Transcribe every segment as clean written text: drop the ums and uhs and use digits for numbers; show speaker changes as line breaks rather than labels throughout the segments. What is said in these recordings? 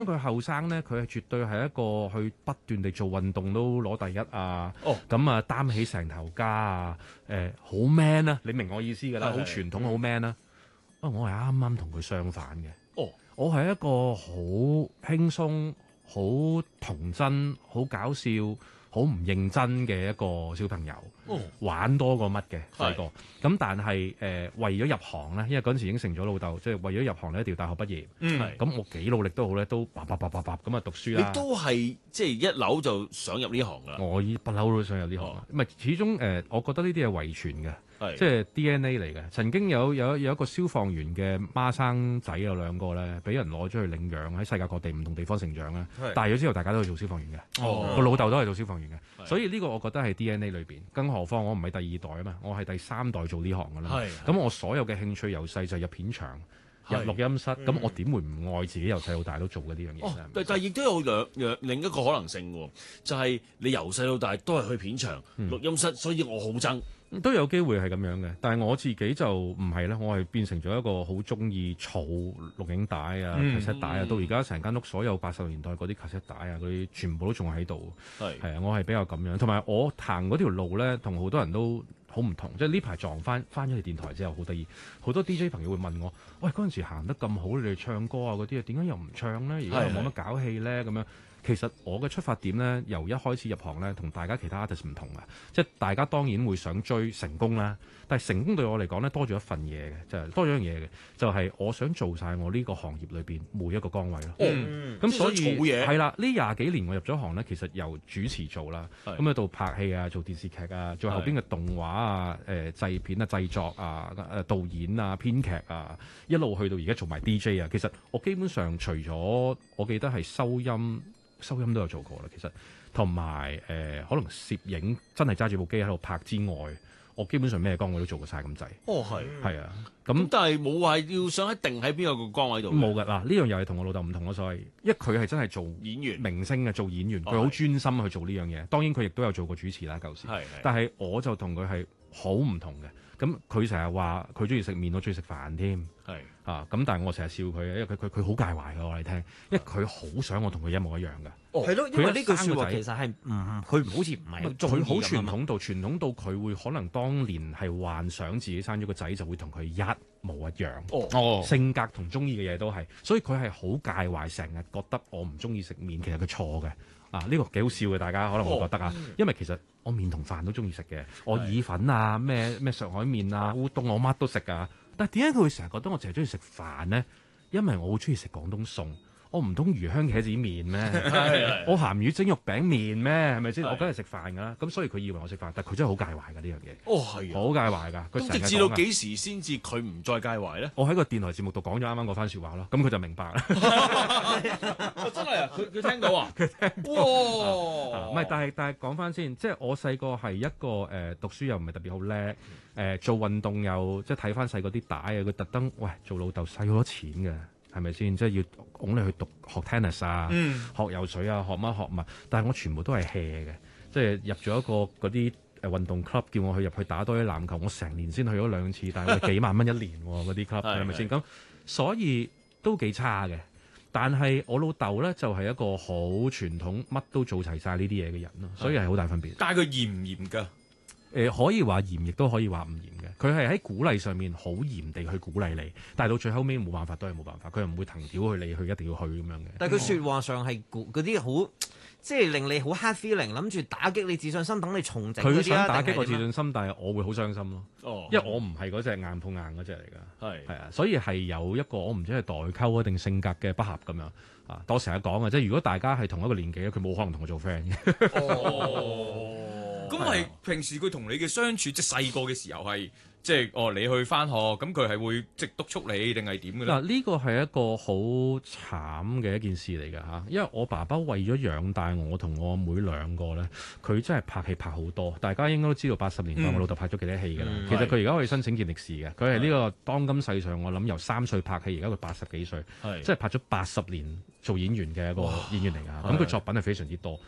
佢後生咧，佢係絕對係一個去不斷地做運動都攞第一啊！
哦，
咁啊擔起成頭家啊！好 man 啊！你明我意思㗎啦，
係
好傳統好 man 啦。我係啱啱同佢相反嘅。
哦，
我係一個好輕鬆、好童真、好搞笑、好唔認真嘅一個小朋友。玩多過乜嘅細個。咁但係為咗入行咧，因為嗰陣時已經成咗老豆，即係為咗入行咧一定要大學畢業。咁我幾努力都好咧，都叭咁啊讀書啦。
你都係即係一樓就想入呢行㗎啦。
我不嬲都想入呢行。唔係始終我覺得呢啲係遺傳嘅。即係 DNA 嚟嘅。曾經有一個消防員嘅孖生仔有兩個咧，俾人攞咗去領養，喺世界各地唔同地方成長啦。大咗之後，大家都去做消防員嘅。個老豆都係做消防員嘅，所以呢個我覺得係 DNA 裏邊。更何況我唔係第二代啊嘛，我係第三代做呢行㗎啦。咁我所有嘅興趣由細就入片場、入錄音室，咁我點會唔愛自己由細到大都做嘅呢樣嘢？
但係亦都有另一個可能性喎，就係你由細到大都係去片場、錄音室，所以我好憎。
都有機會係咁樣嘅，但係我自己就唔係啦，我係變成咗一個好中意儲錄影帶啊、卡式帶啊，到而家成間屋所有80年代嗰啲卡式帶啊，嗰啲全部都仲喺度。係啊，我係比較咁樣，同埋我行嗰條路咧，同好多人都好唔同。即係呢排撞翻咗去電台之後，好得意，好多 DJ 朋友會問我：喂，嗰陣時行得咁好，你哋唱歌啊嗰啲啊，點解又唔唱咧？而家又冇乜搞戲咧？咁樣。其實我嘅出發點咧，由一開始入行咧，同大家其他 artist 唔同嘅，即係大家當然會想追成功啦。但係成功對我嚟講咧，多咗一份嘢嘅，就係多咗一樣嘢嘅，就係我想做晒我呢個行業裏邊每一個崗位咯。咁所以係啦，呢20幾年我入咗行咧，其實由主持做啦，咁啊到拍戲啊，做電視劇啊，做後邊嘅動畫啊、製片啊、製作啊、導演啊、編劇啊，一路去到而家做埋 DJ 啊。其實我基本上除咗我記得係收音都有做過啦，其實同埋可能攝影真係揸住部機喺度拍之外，我基本上咩崗位都做過晒咁滯。係啊，咁
但係冇話要想一定喺邊個個崗位度。冇
㗎嗱，呢樣又係同我老豆唔同咯，所謂，因為佢係真係做演員、明星嘅，做演員，佢好專心去做呢樣嘢。當然佢亦都有做過主持啦，舊時。但係我就同佢係好唔同嘅。咁佢成日話佢中意食麵，我中意食飯添。咁但係我成日笑佢，因為佢好介懷嘅，我哋聽，因為佢好想我同佢一模一樣嘅。
係咯，因為呢句説話其實係佢好似唔係
佢好傳統到佢會可能當年係幻想自己生咗個仔就會同佢一模一樣。性格同中意嘅嘢都係，所以佢係好介懷，成日覺得我唔中意食麵，其實佢錯嘅。呢個幾好笑嘅，大家可能會覺得啊，因為其實我麵同飯都中意食嘅，我意粉啊、咩上海麵啊、烏冬我乜都食㗎。但係點解佢會成日覺得我淨係中意食飯呢？因為我好中意食廣東餸。我唔通魚香茄子麵咩？我鹹魚蒸肉餅麵咩？係咪先？我梗係食飯㗎啦。咁所以佢以為我食飯，但係佢真係好介懷㗎呢樣嘢。
係啊，
好介懷㗎。
咁直至到幾時先至佢唔再介懷咧？
我喺個電台節目度講咗啱啱嗰番説話咯，咁佢就明白啦。
真係啊！佢聽到啊！
佢聽到。哇！唔係，但係講翻先，即係我細個係一個讀書又唔係特別好叻，做運動又即係睇翻細個啲帶啊，佢特登做老豆使好多錢嘅。係咪先？即係要拱你去學 tennis 啊，學游水啊，學乜學物。但係我全部都係 hea 嘅，即係入咗一個嗰啲運動 club，叫我去入去打多啲籃球。我成年先去咗2次，但係幾萬蚊一年嗰啲 club 係咪先？咁所以都幾差嘅。但係我老豆咧就係一個好傳統，乜都做齊晒呢啲嘢嘅人咯，所以係好大分別。
但係佢嚴唔嚴㗎？
可以話嚴，亦都可以話唔嚴嘅。佢係喺鼓勵上面好嚴地去鼓勵你，但係到最後尾冇辦法都係冇辦法，佢又唔會藤條去你去一定要去咁樣嘅。
但係佢説話上係嗰啲好，即係令你好 hard feeling，諗住打擊你自信心，等你重整嗰啲啊。
佢想打擊我自信心，但係我會好傷心咯。因為我唔係嗰隻硬碰硬嗰隻嚟㗎。係啊，所以係有一個我唔知係代溝啊定性格嘅不合咁樣啊。我成日講啊，即係如果大家係同一個年紀咧，佢冇可能同我做 friend 嘅。
咁係平時佢同你嘅相處，即係細個嘅時候係即係你去返學，咁佢係會即係督促你定係點嘅咧？
嗱，呢個係一個好慘嘅一件事嚟㗎嚇，因為我爸爸為咗養大我同我妹兩個咧，佢真係拍戲拍好多。大家應該都知道80年代我老豆拍咗幾多戲㗎啦。其實佢而家可以申請健力士嘅，佢係呢個當今世上我諗由3歲拍戲，而家佢80幾歲，即係拍咗80年做演員嘅一個演員嚟㗎。咁佢作品係非常之多。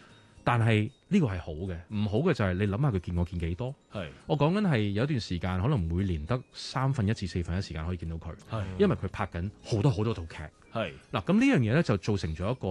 但係呢個係好嘅，唔好嘅就係你諗下佢見我見幾多？
係
我講緊係有一段時間，可能每年得1/3至4/1時間可以見到佢，
係
因為佢拍緊好多好多套劇。
係
嗱，咁呢樣嘢咧就造成咗一個